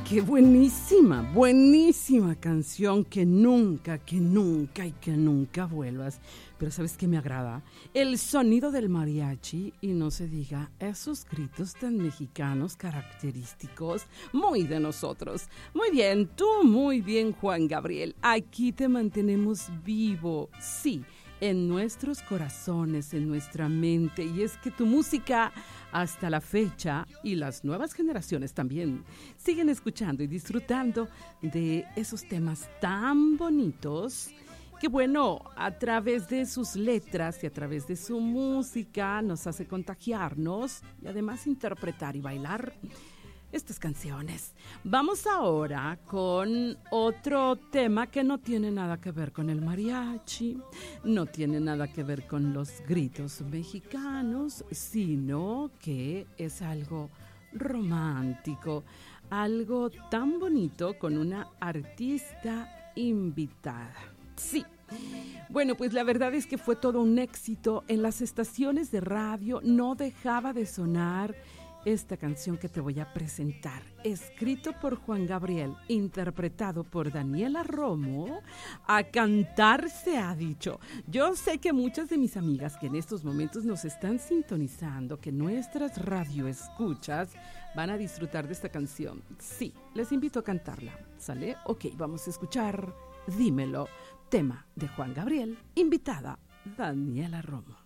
Qué buenísima, buenísima canción, que nunca vuelvas. Pero ¿sabes qué me agrada? El sonido del mariachi y no se diga esos gritos tan mexicanos característicos, muy de nosotros. Muy bien, tú muy bien, Juan Gabriel. Aquí te mantenemos vivo, sí, en nuestros corazones, en nuestra mente. Y es que tu música, hasta la fecha, y las nuevas generaciones también, siguen escuchando y disfrutando de esos temas tan bonitos que, bueno, a través de sus letras y a través de su música nos hace contagiarnos y además interpretar y bailar estas canciones. Vamos ahora con otro tema que no tiene nada que ver con el mariachi, no tiene nada que ver con los gritos mexicanos, sino que es algo romántico, algo tan bonito con una artista invitada. Sí. Bueno, pues la verdad es que fue todo un éxito. En las estaciones de radio no dejaba de sonar esta canción que te voy a presentar, escrito por Juan Gabriel, interpretado por Daniela Romo. A cantar se ha dicho. Yo sé que muchas de mis amigas que en estos momentos nos están sintonizando, que nuestras radioescuchas van a disfrutar de esta canción. Sí, les invito a cantarla. ¿Sale? Ok, vamos a escuchar Dímelo, tema de Juan Gabriel, invitada Daniela Romo.